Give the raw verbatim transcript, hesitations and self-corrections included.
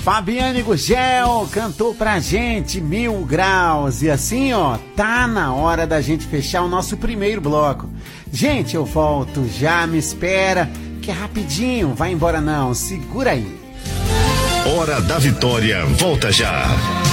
Fabiane Gugel cantou pra gente Mil Graus. E assim, ó, tá na hora da gente fechar o nosso primeiro bloco. Gente, eu volto, já me espera, que é rapidinho, vai embora não, segura aí. Hora da Vitória, volta já.